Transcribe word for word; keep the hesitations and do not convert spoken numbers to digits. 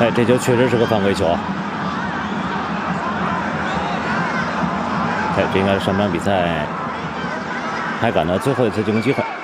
哎，这球确实是个犯规球啊！哎，这应该是上场比赛还赶到最后一次进攻机会。